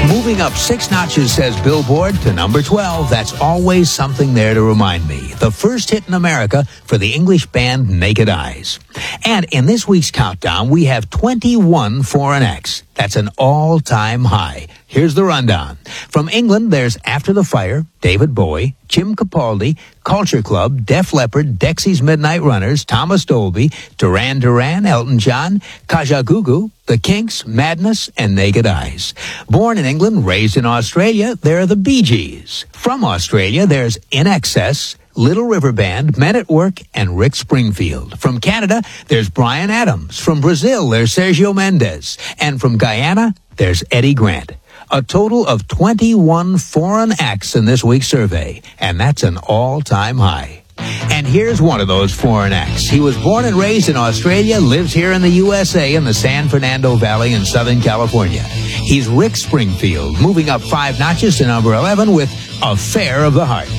Moving up 6 notches, says Billboard, to number 12. That's always something there to remind me. The first hit in America for the English band Naked Eyes. And in this week's countdown, we have 21 foreign acts. That's an all-time high. Here's the rundown. From England, there's After the Fire, David Bowie, Jim Capaldi, Culture Club, Def Leppard, Dexy's Midnight Runners, Thomas Dolby, Duran Duran, Elton John, Kajagoogoo, The Kinks, Madness, and Naked Eyes. Born in England, raised in Australia, there are the Bee Gees. From Australia, there's In Excess, Little River Band, Men at Work, and Rick Springfield. From Canada, there's Bryan Adams. From Brazil, there's Sergio Mendes. And from Guyana, there's Eddie Grant. A total of 21 foreign acts in this week's survey, and that's an all-time high. And here's one of those foreign acts. He was born and raised in Australia, lives here in the USA in the San Fernando Valley in Southern California. He's Rick Springfield, moving up 5 notches to number 11 with Affair of the Heart.